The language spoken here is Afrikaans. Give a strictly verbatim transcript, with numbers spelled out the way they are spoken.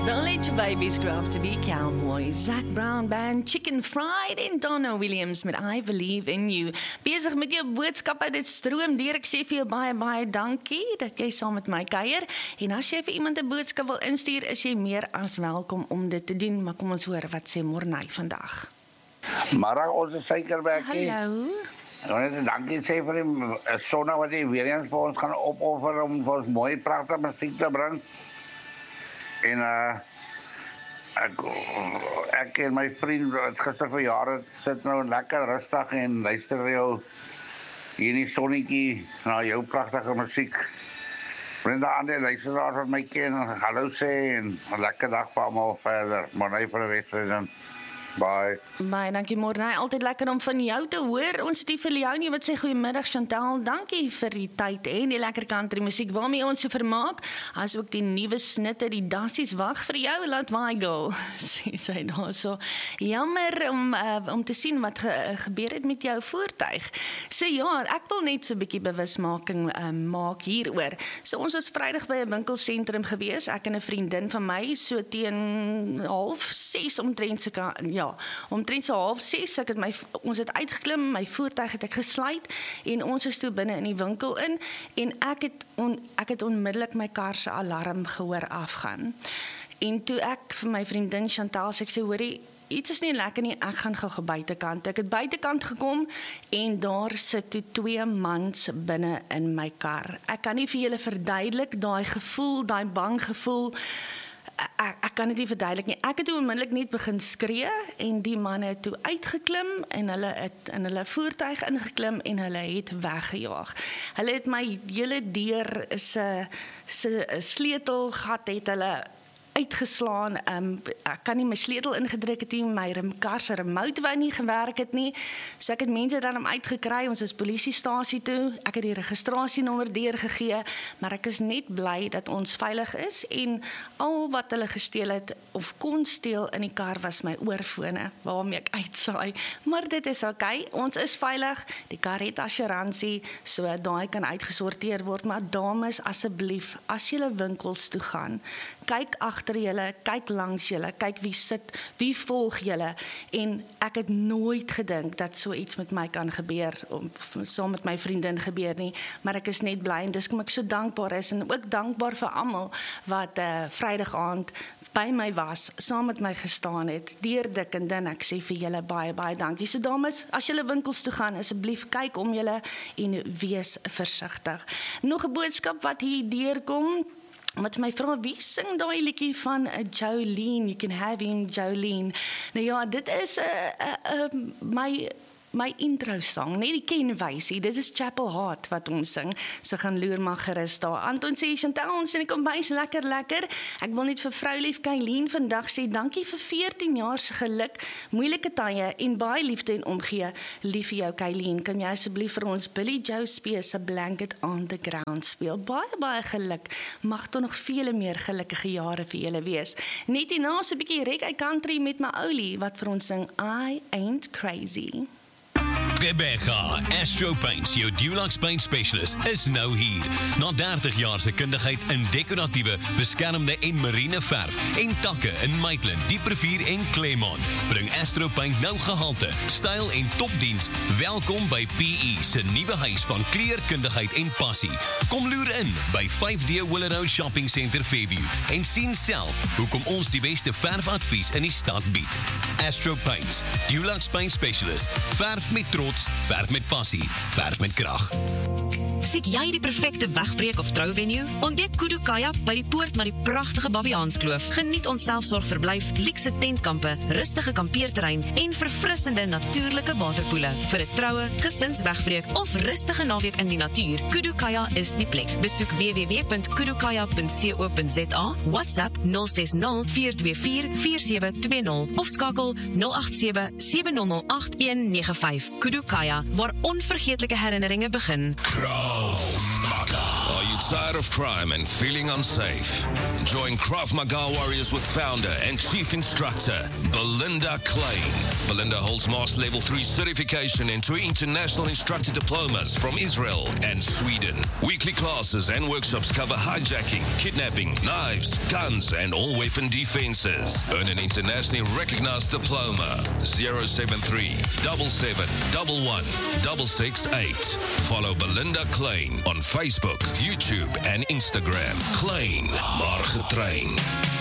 Don't let your babies grow up to be cowboys. Zac Brown Band, Chicken Fried en Donna Williams met I Believe in You. Bezig met jou boodskappe, dit stroom deur. Ek sê vir jou baie, baie dankie dat jy saam met my kuier. En as jy vir iemand 'n boodskap wil instuur, is jy meer as welkom om dit te doen. Maar kom ons hoor wat sê Morney vandag. Maar onze suikerwerkie. Hallo. Nou, dankie sê vir die sonna wat jy weer eens vir ons gaan opoffer om vir ons mooi pragtige musiek te bring. En uh, ek, ek en my vriend wat gister verjaar het, sit nou lekker rustig en luister jou hier in die sonnetjie na jou pragtige musiek. Brenda Ander, luisteraars wat my ken, hallo sê en 'n lekker dag vir almal verder. Morney vir die wedstryd. Bye. Baie dankie Morney, altyd lekker om van jou te hoor. Ons het die vir Leonie wat sê goeiemiddag Chantal, dankie vir die tyd en die lekker country musiek waarmee ons so vermaak, as ook die nuwe snitte, die dassies wag vir jou, laat waai girl, sê sy daar so. Jammer om, uh, om te sien wat ge, gebeur het met jou voertuig. So ja, ek wil net so 'n bietjie bewusmaking uh, maak hieroor. So ons was Vrydag by 'n winkelsentrum gewees, ek en 'n vriendin van my, so teen half ses omtrent se ja, omtrent so half ses, ek het my, ons het uitgeklim, my voertuig het ek gesluit, en ons is toe binne in die winkel in, en ek het, on, ek het onmiddellik my kar se alarm gehoor afgaan. En toe ek vir my vriendin Chantal sê, ek sê, hoorie, iets is nie lekker nie, ek gaan gou buitekant. Ek het buitekant gekom, en daar sit toe twee mans binne in my kar. Ek kan nie vir julle verduidelik, daai gevoel, daai bang gevoel, Ek, ek kan dit nie verduidelik nie. Ek het toe onmiddellik net begin skree en die manne het toe uitgeklim en hulle het in hulle voertuig ingeklim en hulle het weggejaag. Hulle het my hele deur se se sleutelgat het hulle uitgeslaan. Um, ek kan nie my sleutel ingedruk het nie, my kar se remote wou nie gewerk het nie. So ek het mense dan om uitgekry, ons is polisiestasie toe, ek het die registrasienommer deurgegee, maar ek is net bly dat ons veilig is en al wat hulle gesteel het of kon steel in die kar was my oorfone waarmee ek uitsaai. Maar dit is oké, okay. Ons is veilig, die kar het assuransie, so daai kan uitgesorteer word, maar dames asseblief, as julle winkels toe gaan, kyk agter julle, kyk langs julle, kyk wie sit, wie volg julle, en ek het nooit gedink dat so iets met my kan gebeur, of saam met my vriendin gebeur nie, maar ek is net bly, en dis kom ek so dankbaar is, en ook dankbaar vir almal wat uh, Vrydag aand by my was, saam met my gestaan het, deur dik en dun, ek sê vir julle baie, baie dankie. So dames, as julle winkels toe gaan, asseblief kyk om julle en wees versigtig. Nog 'n boodskap wat hier deurkom, wat my vra, wie sing daai liedjie van uh, Jolene, you can have him, Jolene. Nou ja, dit is uh, uh, uh, my... my intro song, nee die kenwysie, dit is Chapel Heart wat ons sing, so gaan loer maar gerus daar. Anton sê, Chantal, ons in die kombuis, lekker, lekker. Ek wil net vir vroulief Kylien vandag sê, dankie vir veertien jaar se geluk, moeilike tye en baie liefde en omgee. Lief vir jou Kylien, kan jy asseblief vir ons Billy Joe Spear se Blanket on the Ground speel? Baie, baie geluk, mag toch nog vele meer gelukkige jare vir julle wees. Net hierna so 'n bietjie reggae country met my oulie, wat vir ons sing, I Ain't Crazy. Rebecca, Astro Paints, jou Dulux Paint Specialist, is nou hier. Na dertig jaar se kundigheid in dekoratiewe, beskermde en marine verf en takke in Maitland, Dieprevier en Claremont, bring Astro Paint nou gehalte, styl en topdiens. Welkom by P E se nuwe huis van kleurkundigheid en passie. Kom loer in by vyf D Willow Shopping Center Fairview en sien self hoekom ons die beste verfadvies in die stad bied. Astro Paints, Dulux Paint Specialist, verf met trots, verf met passie, verf met krag. Siek jy die perfekte wegbreek of trouvenue? Ontdek Kudu Kaya by die poort na die pragtige Baviaanskloof. Geniet ons selfsorgverblyf, luukse tentkampe, rustige kampeerterrein en verfrissende natuurlike waterpoele. Vir 'n troue, gesinswegbreek of rustige naweek in die natuur, Kudu Kaya is die plek. Besoek w w w punt kudukaya punt co punt za, WhatsApp nul ses nul vier twee vier vier sewe twee nul of skakel nul agt sewe sewe nul nul agt een nege vyf. Kudu Kaya, waar onvergeetlike herinneringe begin. Are you Tired of crime and feeling unsafe? Join Krav Maga Warriors with founder and chief instructor, Belinda Klein. Belinda holds Master Level three certification and two international instructor diplomas from Israel and Sweden. Weekly classes and workshops cover hijacking, kidnapping, knives, guns, and all weapon defenses. Earn an internationally recognized diploma. zero seven three, seven seven one one, six six eight. Follow Belinda Klein on Facebook, YouTube, and Instagram. Klein, maar getrain.